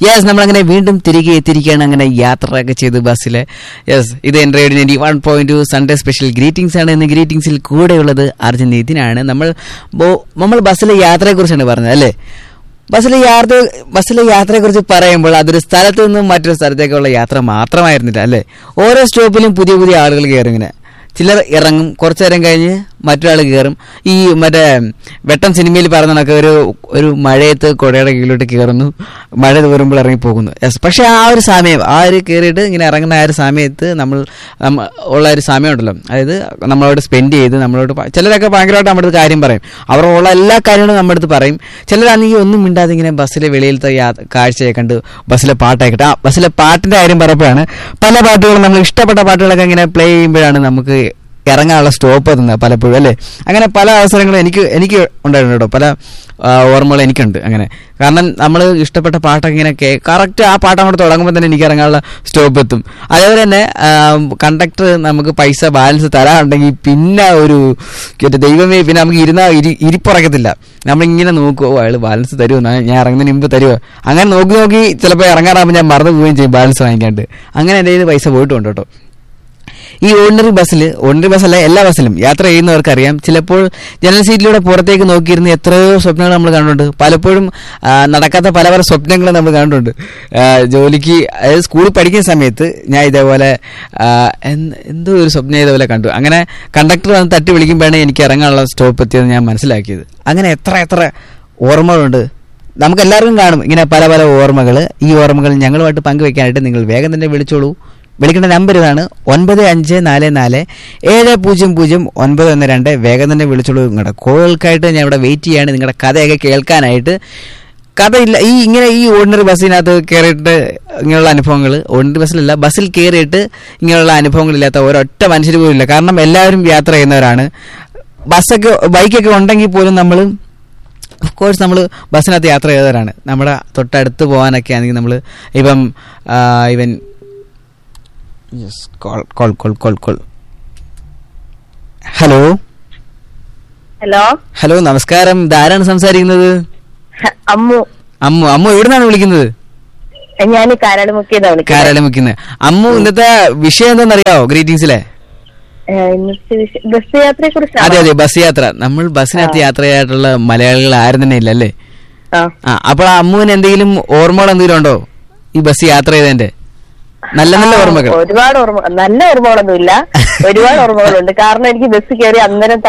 Yes, നമ്മളങ്ങനെ വീണ്ടും തിരികെ എത്തിയിരിക്കുകയാണ്. അങ്ങനെ യാത്രയൊക്കെ ചെയ്ത് ബസ്സിലെ. യെസ്, ഇത് എൻ്റെ റേഡിയോ 91.2 സൺഡേ സ്പെഷ്യൽ ഗ്രീറ്റിംഗ്സ് ആണ്. ഇന്ന് ഗ്രീറ്റിംഗ്സിൽ കൂടെയുള്ളത് അർജുൻ നിതിനാണ്. നമ്മൾ ബസ്സിലെ യാത്രയെക്കുറിച്ചാണ് പറഞ്ഞത് അല്ലേ. ബസ്സിലെ യാത്രയെക്കുറിച്ച് പറയുമ്പോൾ അതൊരു സ്ഥലത്ത് നിന്നും മറ്റൊരു സ്ഥലത്തേക്കുള്ള യാത്ര മാത്രമായിരുന്നില്ല അല്ലേ. ഓരോ സ്റ്റോപ്പിലും പുതിയ പുതിയ ആളുകൾ കയറും. ഇങ്ങനെ ചിലർ ഇറങ്ങും, കുറച്ചു നേരം കഴിഞ്ഞ് മറ്റൊരാൾ കയറും. ഈ മറ്റേ വെട്ടം സിനിമയിൽ പറഞ്ഞൊക്കെ ഒരു മഴയത്ത് കുടയുടെ കീഴിലോട്ട് കയറുന്നു, മഴ തോരുമ്പോൾ ഇറങ്ങിപ്പോകുന്നു. യെസ്, പക്ഷെ ആ ഒരു സമയം, ആ ഒരു കയറിയിട്ട് ഇങ്ങനെ ഇറങ്ങുന്ന ആ ഒരു സമയത്ത് ഉള്ള ഒരു സമയമുണ്ടല്ലോ, അതായത് നമ്മളോട് സ്പെൻഡ് ചെയ്ത് നമ്മളോട് ചിലരൊക്കെ ഭയങ്കരമായിട്ട് നമ്മുടെ അടുത്ത് കാര്യം പറയും. അവരുള്ള എല്ലാ കാര്യങ്ങളും നമ്മുടെ അടുത്ത് പറയും. ചിലരാണെങ്കിൽ ഒന്നും മിണ്ടാതെ ഇങ്ങനെ ബസ്സിലെ വെളിയിലത്തെ കാഴ്ചയെ കണ്ട് ബസ്സിലെ പാട്ടായിക്കട്ടെ. ബസ്സിലെ പാട്ടിന്റെ കാര്യം പറയുമ്പോഴാണ് പല പാട്ടുകളും നമ്മൾ ഇഷ്ടപ്പെട്ട പാട്ടുകളൊക്കെ ഇങ്ങനെ പ്ലേ ചെയ്യുമ്പോഴാണ് നമുക്ക് ഇറങ്ങാനുള്ള സ്റ്റോപ്പ് എത്തുന്നത് പലപ്പോഴും അല്ലേ. അങ്ങനെ പല അവസരങ്ങളും എനിക്ക് ഉണ്ടായിട്ടുണ്ട് കേട്ടോ. പല ഓർമ്മകൾ എനിക്കുണ്ട് അങ്ങനെ. കാരണം നമ്മൾ ഇഷ്ടപ്പെട്ട പാട്ടൊക്കെ ഇങ്ങനെ കറക്റ്റ് ആ പാട്ട് അങ്ങോട്ട് തുടങ്ങുമ്പോൾ തന്നെ എനിക്ക് ഇറങ്ങാനുള്ള സ്റ്റോപ്പ് എത്തും. അതേപോലെ തന്നെ കണ്ടക്ടർ നമുക്ക് പൈസ ബാലൻസ് തരാറുണ്ടെങ്കിൽ പിന്നെ ദൈവമേ, പിന്നെ നമുക്ക് ഇരിപ്പുറക്കത്തില്ല. നമ്മളിങ്ങനെ നോക്കുമോ അയാൾ ബാലൻസ് തരുമോ, ഞാൻ ഇറങ്ങുന്നതിന് മുമ്പ് തരുമോ, അങ്ങനെ നോക്കി ചിലപ്പോൾ ഇറങ്ങാറാകുമ്പോൾ ഞാൻ മറന്നു പോവുകയും ചെയ്യും ബാലൻസ് വാങ്ങിക്കാണ്ട്. അങ്ങനെ എൻ്റെ കയ്യിൽ പൈസ പോയിട്ടുണ്ട് കേട്ടോ. ഈ ഓർഡിനറി ബസ്സല്ല, എല്ലാ ബസ്സിലും യാത്ര ചെയ്യുന്നവർക്കറിയാം, ചിലപ്പോൾ ജനറൽ സീറ്റിലൂടെ പുറത്തേക്ക് നോക്കിയിരുന്ന എത്രയോ സ്വപ്നങ്ങൾ നമ്മൾ കണ്ടിട്ടുണ്ട്. പലപ്പോഴും നടക്കാത്ത പല സ്വപ്നങ്ങൾ നമ്മൾ കണ്ടിട്ടുണ്ട്. ജോലിക്ക്, അതായത് സ്കൂളിൽ പഠിക്കുന്ന സമയത്ത് ഞാൻ ഇതേപോലെ എന്തോ ഒരു സ്വപ്നം ഇതേപോലെ കണ്ടു. അങ്ങനെ കണ്ടക്ടർ വന്ന് തട്ടി വിളിക്കുമ്പോഴാണ് എനിക്ക് ഇറങ്ങാനുള്ള സ്റ്റോപ്പ് എത്തിയത് ഞാൻ മനസ്സിലാക്കിയത്. അങ്ങനെ എത്ര ഓർമ്മകളുണ്ട്. നമുക്കെല്ലാവർക്കും കാണും ഇങ്ങനെ പല ഓർമ്മകൾ. ഈ ഓർമ്മകൾ ഞങ്ങളുമായിട്ട് പങ്കുവെക്കാനായിട്ട് നിങ്ങൾ വേഗം തന്നെ വിളിച്ചോളൂ. വിളിക്കേണ്ട നമ്പർ ഇതാണ് 9544700912. വേഗം തന്നെ വിളിച്ചോളൂ. നിങ്ങളുടെ കോളുകൾക്കായിട്ട് ഞാൻ ഇവിടെ വെയിറ്റ് ചെയ്യാണ്, നിങ്ങളുടെ കഥയൊക്കെ കേൾക്കാനായിട്ട്. കഥയില്ല, ഈ ഓർഡിനറി ബസ്സിനകത്ത് കയറിയിട്ട് ഇങ്ങനെയുള്ള അനുഭവങ്ങൾ, ഓർഡിനറി ബസ്സിലല്ല, ബസ്സിൽ കയറിയിട്ട് ഇങ്ങനെയുള്ള അനുഭവങ്ങളില്ലാത്ത ഒരൊറ്റ മനുഷ്യർ പോലും ഇല്ല. കാരണം എല്ലാവരും യാത്ര ചെയ്യുന്നവരാണ്. ബൈക്കൊക്കെ ഉണ്ടെങ്കിൽ പോലും നമ്മൾ ഓഫ്കോഴ്സ് നമ്മൾ ബസ്സിനകത്ത് യാത്ര ചെയ്തവരാണ്. നമ്മുടെ തൊട്ടടുത്ത് പോകാനൊക്കെ ആണെങ്കിൽ നമ്മൾ ഇവൻ Yes, call. ഹലോ, നമസ്കാരം. ഇതാരാണ് സംസാരിക്കുന്നത്? അമ്മു എവിടുന്നാണ് വിളിക്കുന്നത്? ഞാൻ കാരാളിമുക്കിന്ന്. അമ്മു, ഇന്നത്തെ വിഷയം എന്താണെന്നറിയാവോ ഗ്രീറ്റിംഗ്സിലെ? ബസ് യാത്രയെ കുറിച്ച്. അതെ, ബസ് യാത്ര. നമ്മൾ ബസ്സിനകത്ത് യാത്ര ചെയ്തിട്ടുള്ള മലയാളികൾ ആരും തന്നെ ഇല്ല അല്ലേ. അപ്പോൾ അമ്മുവിന് എന്തെങ്കിലും ഓർമ്മകൾ എന്തെങ്കിലും ഉണ്ടോ ഈ ബസ് യാത്ര ചെയ്തതിന്റെ? നല്ല ഓർമ്മകൾ. ഒരുപാട് നല്ല ഓർമ്മകളൊന്നും ഇല്ല, ഒരുപാട് ഓർമ്മകളുണ്ട്. കാരണം എനിക്ക് ബസ് കയറി അന്നേരം